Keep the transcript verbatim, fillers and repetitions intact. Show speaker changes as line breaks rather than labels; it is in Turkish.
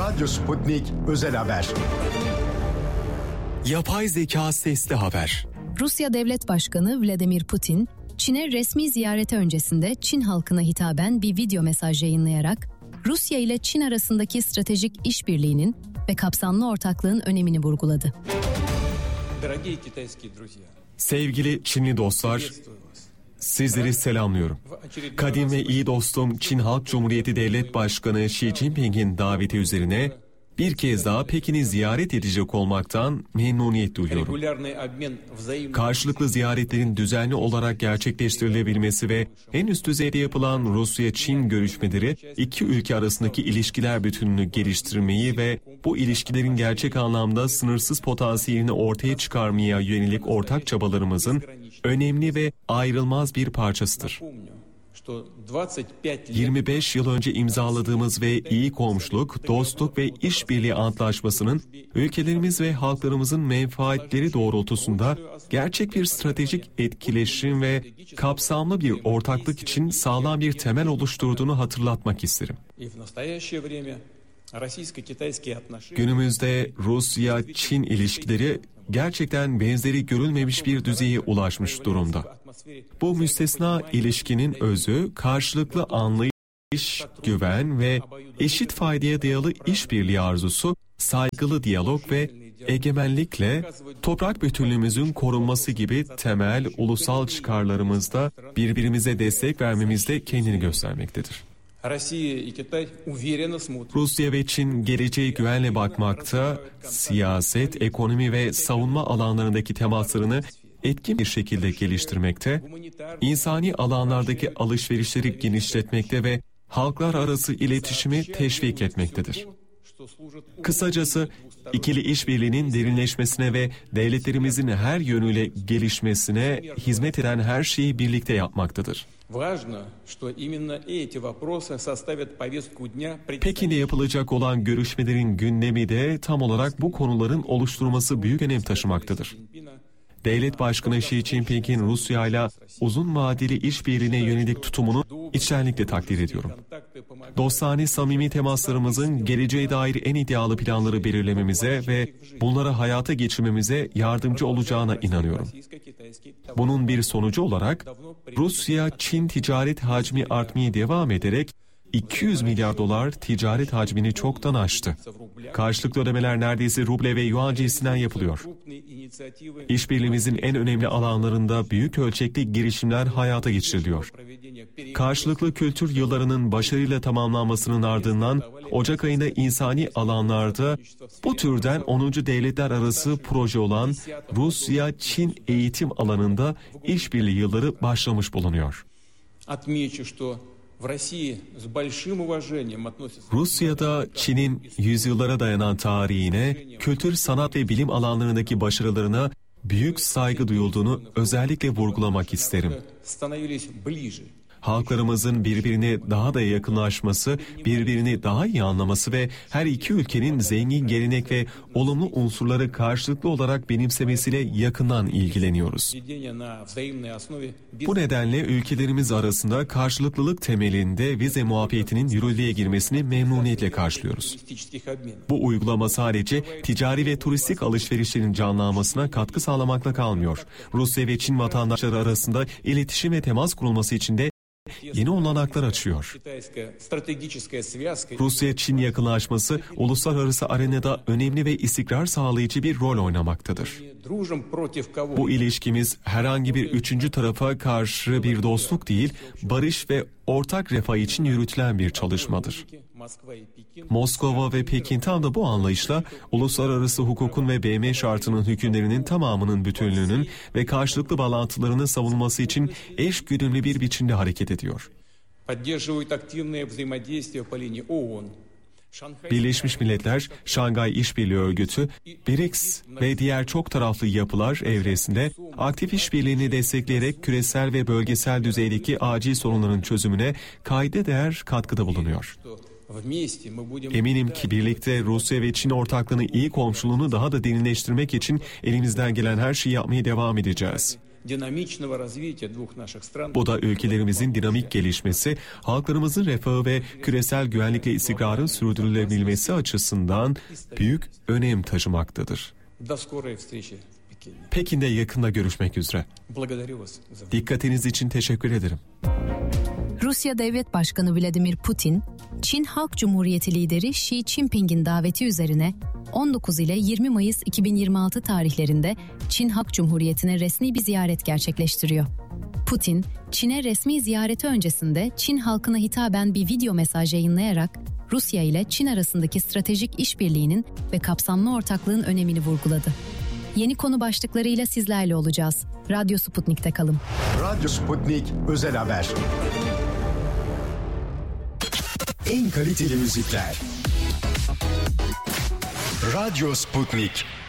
Radyo Sputnik Özel Haber.
Yapay zeka sesli haber.
Rusya Devlet Başkanı Vladimir Putin, Çin'e resmi ziyareti öncesinde Çin halkına hitaben bir video mesaj yayınlayarak Rusya ile Çin arasındaki stratejik işbirliğinin ve kapsamlı ortaklığın önemini vurguladı.
Sevgili Çinli dostlar, sizleri selamlıyorum. Kadim ve iyi dostum Çin Halk Cumhuriyeti Devlet Başkanı Xi Jinping'in daveti üzerine bir kez daha Pekin'i ziyaret edecek olmaktan memnuniyet duyuyorum. Karşılıklı ziyaretlerin düzenli olarak gerçekleştirilebilmesi ve en üst düzeyde yapılan Rusya-Çin görüşmeleri iki ülke arasındaki ilişkiler bütününü geliştirmeyi ve bu ilişkilerin gerçek anlamda sınırsız potansiyelini ortaya çıkarmaya yönelik ortak çabalarımızın önemli ve ayrılmaz bir parçasıdır. yirmi beş yıl önce imzaladığımız ve iyi komşuluk, dostluk ve işbirliği antlaşmasının ülkelerimiz ve halklarımızın menfaatleri doğrultusunda gerçek bir stratejik etkileşim ve kapsamlı bir ortaklık için sağlam bir temel oluşturduğunu hatırlatmak isterim. Günümüzde Rusya-Çin ilişkileri gerçekten benzeri görülmemiş bir düzeye ulaşmış durumda. Bu müstesna ilişkinin özü karşılıklı anlayış, güven ve eşit faydaya dayalı işbirliği arzusu, saygılı diyalog ve egemenlikle toprak bütünlüğümüzün korunması gibi temel ulusal çıkarlarımızda birbirimize destek vermemizde kendini göstermektedir. Rusya ve Çin geleceğe güvenle bakmakta, siyaset, ekonomi ve savunma alanlarındaki temaslarını etkin bir şekilde geliştirmekte, insani alanlardaki alışverişleri genişletmekte ve halklar arası iletişimi teşvik etmektedir. Kısacası ikili işbirliğinin derinleşmesine ve devletlerimizin her yönüyle gelişmesine hizmet eden her şeyi birlikte yapmaktadır. Pekin'de yapılacak olan görüşmelerin gündemi de tam olarak bu konuların oluşturulması büyük önem taşımaktadır. Devlet Başkanı Xi Jinping'in Rusya ile uzun vadeli işbirliğine yönelik tutumunu içtenlikle takdir ediyorum. Dostane samimi temaslarımızın geleceğe dair en iddialı planları belirlememize ve bunları hayata geçirmemize yardımcı olacağına inanıyorum. Bunun bir sonucu olarak Rusya-Çin ticaret hacmi artmaya devam ederek iki yüz milyar dolar ticaret hacmini çoktan aştı. Karşılıklı ödemeler neredeyse ruble ve yuan cinsinden yapılıyor. İşbirliğimizin en önemli alanlarında büyük ölçekli girişimler hayata geçiriliyor. Karşılıklı kültür yıllarının başarıyla tamamlanmasının ardından Ocak ayında insani alanlarda bu türden onuncu devletler arası proje olan Rusya-Çin eğitim alanında işbirliği yılları başlamış bulunuyor. Rusya'da Çin'in yüzyıllara dayanan tarihine, kültür, sanat ve bilim alanlarındaki başarılarına büyük saygı duyulduğunu özellikle vurgulamak isterim. Halklarımızın birbirine daha da yakınlaşması, birbirini daha iyi anlaması ve her iki ülkenin zengin gelenek ve olumlu unsurları karşılıklı olarak benimsemesiyle yakından ilgileniyoruz. Bu nedenle ülkelerimiz arasında karşılıklılık temelinde vize muhabbetinin yürürlüğe girmesini memnuniyetle karşılıyoruz. Bu uygulama sadece ticari ve turistik alışverişlerin canlanmasına katkı sağlamakla kalmıyor. Rusya ve Çin vatandaşları arasında iletişim ve temas kurulması için de yeni olanaklar açıyor. Rusya-Çin yakınlaşması uluslararası arenada önemli ve istikrar sağlayıcı bir rol oynamaktadır. Bu ilişkimiz herhangi bir üçüncü tarafa karşı bir dostluk değil, barış ve ortak refah için yürütülen bir çalışmadır. Moskova ve Pekin tam da bu anlayışla uluslararası hukukun ve B M şartının hükümlerinin tamamının bütünlüğünün ve karşılıklı bağlantılarının savunması için eşgüdümlü bir biçimde hareket ediyor. Birleşmiş Milletler, Şangay İşbirliği Örgütü, B R I C S ve diğer çok taraflı yapılar evresinde aktif işbirliğini destekleyerek küresel ve bölgesel düzeydeki acil sorunların çözümüne kayda değer katkıda bulunuyor. Eminim ki birlikte Rusya ve Çin ortaklığını, iyi komşuluğunu daha da derinleştirmek için elimizden gelen her şeyi yapmaya devam edeceğiz. Bu da ülkelerimizin dinamik gelişmesi, halklarımızın refahı ve küresel güvenlikle istikrarın sürdürülebilmesi açısından büyük önem taşımaktadır. Pekin'de yakında görüşmek üzere. Dikkatiniz için teşekkür ederim.
Rusya Devlet Başkanı Vladimir Putin, Çin Halk Cumhuriyeti lideri Xi Jinping'in daveti üzerine on dokuz ile yirmi Mayıs iki bin yirmi altı tarihlerinde Çin Halk Cumhuriyeti'ne resmi bir ziyaret gerçekleştiriyor. Putin, Çin'e resmi ziyareti öncesinde Çin halkına hitaben bir video mesaj yayınlayarak Rusya ile Çin arasındaki stratejik işbirliğinin ve kapsamlı ortaklığın önemini vurguladı. Yeni konu başlıklarıyla sizlerle olacağız. Radyo Sputnik'te kalın.
Radyo Sputnik Özel Haber. En kaliteli müzikler. Radyo Sputnik.